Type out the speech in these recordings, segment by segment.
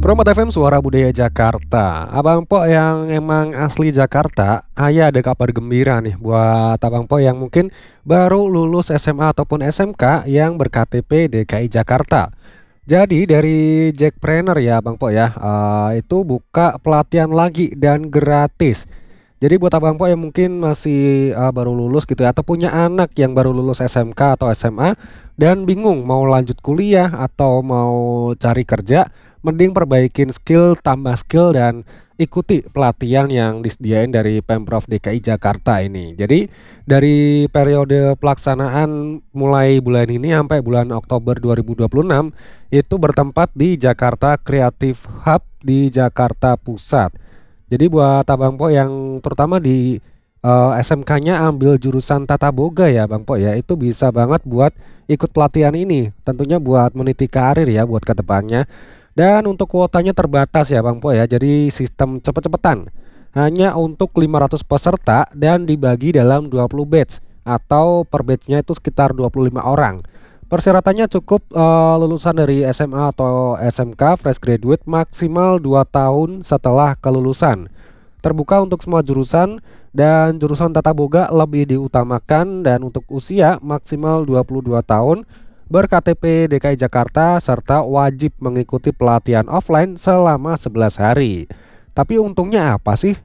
Promote FM Suara Budaya Jakarta. Abang Po yang emang asli Jakarta, ada kabar gembira nih buat Abang Po yang mungkin baru lulus SMA ataupun SMK yang berKTP DKI Jakarta. Jadi dari Jackpreneur ya Abang Po ya, itu buka pelatihan lagi dan gratis. Jadi buat Abang Po yang mungkin masih baru lulus gitu ya, atau punya anak yang baru lulus SMK atau SMA dan bingung mau lanjut kuliah atau mau cari kerja, mending perbaikin skill, tambah skill dan ikuti pelatihan yang disediain dari Pemprov DKI Jakarta ini. Jadi dari periode pelaksanaan mulai bulan ini sampai bulan Oktober 2026 itu bertempat di Jakarta Creative Hub di Jakarta Pusat. Jadi buat Abang Po yang terutama di SMK-nya ambil jurusan Tata Boga ya Bang Po ya, itu bisa banget buat ikut pelatihan ini. Tentunya buat meniti karir ya buat kedepannya. Dan untuk kuotanya terbatas ya Bang Po ya. Jadi sistem cepet-cepetan. Hanya untuk 500 peserta dan dibagi dalam 20 batch atau per batchnya itu sekitar 25 orang. Persyaratannya cukup lulusan dari SMA atau SMK fresh graduate maksimal 2 tahun setelah kelulusan. Terbuka untuk semua jurusan dan jurusan Tata Boga lebih diutamakan dan untuk usia maksimal 22 tahun, berKTP DKI Jakarta serta wajib mengikuti pelatihan offline selama 11 hari. Tapi untungnya apa sih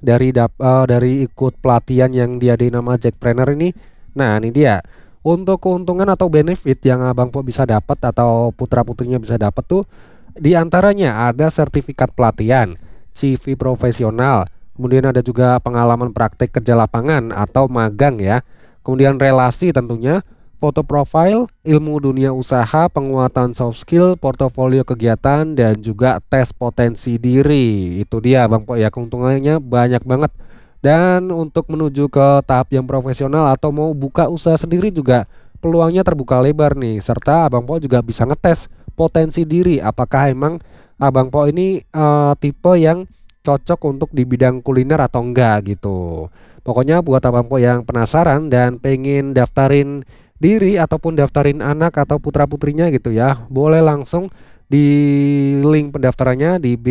dari ikut pelatihan yang dia nama Jackpreneur ini? Nah, ini dia. Untuk keuntungan atau benefit yang Abang Po bisa dapat atau putra-putrinya bisa dapat tuh di antaranya ada sertifikat pelatihan, CV profesional, kemudian ada juga pengalaman praktek kerja lapangan atau magang ya. Kemudian relasi tentunya, foto profile, ilmu dunia usaha, penguatan soft skill, portofolio kegiatan, dan juga tes potensi diri. Itu dia Bang Po ya, keuntungannya banyak banget. Dan untuk menuju ke tahap yang profesional atau mau buka usaha sendiri juga peluangnya terbuka lebar nih. Serta Abang Po juga bisa ngetes potensi diri, apakah emang Abang Po ini tipe yang cocok untuk di bidang kuliner atau enggak gitu. Pokoknya buat Abang Po yang penasaran dan pengen daftarin diri ataupun daftarin anak atau putra-putrinya gitu ya, boleh langsung di link pendaftarannya di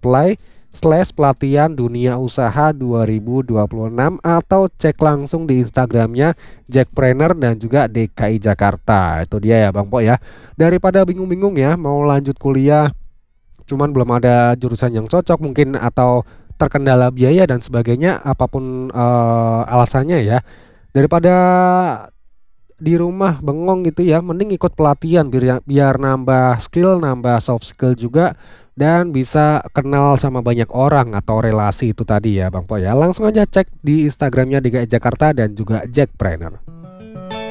bit.ly/pelatihan dunia usaha 2026 atau cek langsung di Instagramnya Jackpreneur dan juga DKI Jakarta. Itu dia ya Bang Po ya. Daripada bingung-bingung ya mau lanjut kuliah cuman belum ada jurusan yang cocok mungkin atau terkendala biaya dan sebagainya, apapun alasannya ya, daripada di rumah bengong gitu ya, mending ikut pelatihan biar nambah skill, nambah soft skill juga dan bisa kenal sama banyak orang atau relasi itu tadi ya Bang Po ya. Langsung aja cek di Instagramnya DKI Jakarta dan juga Jackpreneur.